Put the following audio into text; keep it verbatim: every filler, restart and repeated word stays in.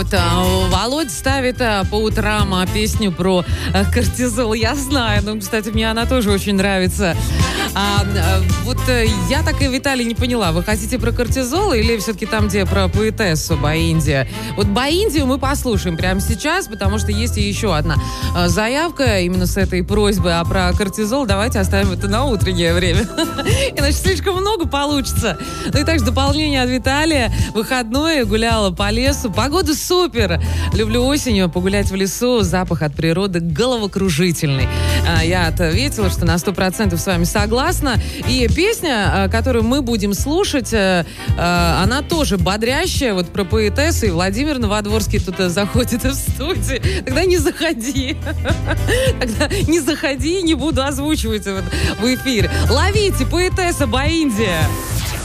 вот а, Володя ставит а, по утрам а, песню про а, кортизол. Я знаю, ну, кстати, мне она тоже очень нравится. А, а, вот а, я так и, Виталий, не поняла, вы хотите про кортизол или все-таки там, где про поэтессу Боиндия? Вот Боиндию мы послушаем прямо сейчас, потому что есть и еще одна а, заявка именно с этой просьбой, а про кортизол давайте оставим это на утреннее время. Иначе слишком много получится. Ну и также дополнение от Виталия. Выходной, гуляла по лесу. Погода супер. Люблю осенью погулять в лесу. Запах от природы головокружительный. Я ответила, что на сто процентов с вами согласна. И песня, которую мы будем слушать, она тоже бодрящая. Вот про поэтессу. И Владимир Новодворский тут заходит в студию. Тогда не заходи. Тогда не заходи, не буду озвучивать в эфире. Ловите, поэтесса Боиндия.